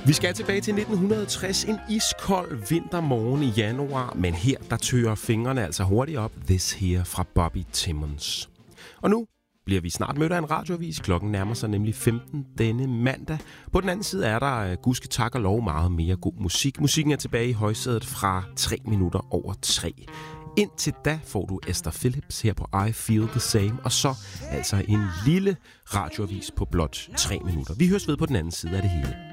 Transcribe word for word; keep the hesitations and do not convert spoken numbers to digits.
Vi skal tilbage til nitten tres, en iskold vintermorgen i januar, men her der tører fingrene altså hurtigt op. This Here fra Bobby Timmons. Og nu bliver vi snart mødt af en radioavis. Klokken nærmer sig nemlig femten denne mandag. På den anden side er der, gudske tak og lov, meget mere god musik. Musikken er tilbage i højsædet fra tre minutter over tre. Indtil da får du Esther Phillips her på I Feel The Same, og så altså en lille radioavis på blot tre minutter. Vi høres ved på den anden side af det hele.